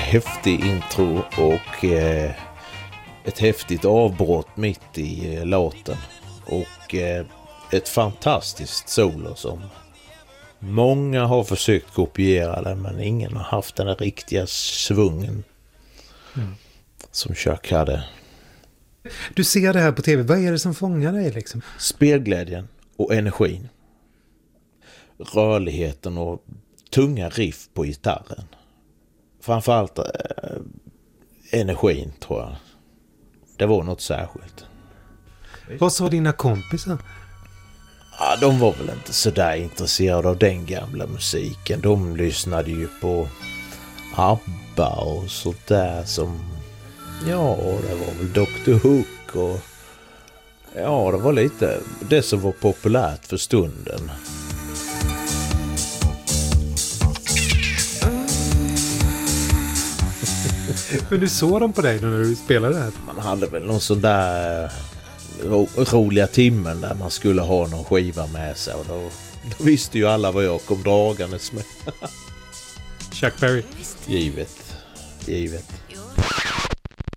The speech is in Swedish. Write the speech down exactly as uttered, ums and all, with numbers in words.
häftig intro och eh, ett häftigt avbrott mitt i eh, låten. Och eh, ett fantastiskt solo som många har försökt kopiera det, men ingen har haft den där riktiga svungen mm. som Chuck hade. Du ser det här på tv, vad är det som fångar dig liksom? Spelglädjen och energin. Rörligheten och tunga riff på gitarren. Framförallt eh, energin, tror jag. Det var något särskilt. Vad sa dina kompisar? Ja, de var väl inte så där intresserade av den gamla musiken. De lyssnade ju på ABBA och sådär som... Ja, det var väl doktor Hook och... Ja, det var lite det som var populärt för stunden. Men du såg dem på dig när du spelade det här? Man hade väl någon sån där ro- roliga timmen där man skulle ha någon skiva med sig. Och då, då visste ju alla vad jag kom dragandes med. Chuck Berry. Givet. Givet.